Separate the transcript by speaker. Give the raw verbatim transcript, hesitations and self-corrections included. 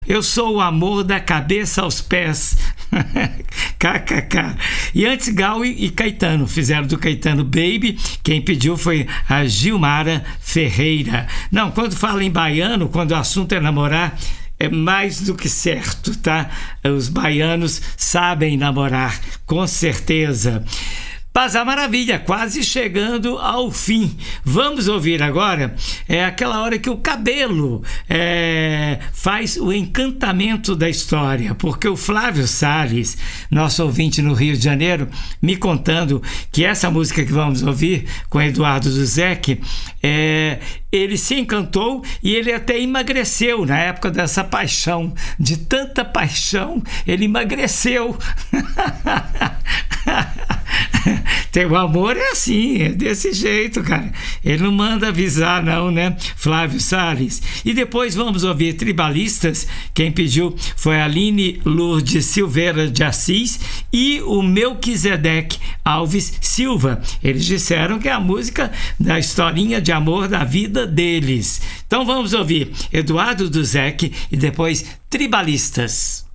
Speaker 1: Eu sou o amor da cabeça aos pés. Kkk. E antes Gal e Caetano fizeram do Caetano Baby. Quem pediu foi a Gilmara Ferreira. Não, quando fala em baiano, quando o assunto é namorar, é mais do que certo, tá? Os baianos sabem namorar, com certeza. Paz a Maravilha, quase chegando ao fim. Vamos ouvir agora, é aquela hora que o cabelo é, faz o encantamento da história, porque o Flávio Salles, nosso ouvinte no Rio de Janeiro, me contando que essa música que vamos ouvir com Eduardo Duzec, é, ele se encantou e ele até emagreceu na época dessa paixão, de tanta paixão, ele emagreceu. Tem, o amor é assim, é desse jeito, cara. Ele não manda avisar não, né? Flávio Salles. E depois vamos ouvir Tribalistas. Quem pediu foi a Aline Lourdes Silveira de Assis e o Melquisedeque Alves Silva. Eles disseram que é a música da historinha de amor da vida deles. Então vamos ouvir Eduardo Duzec e depois Tribalistas.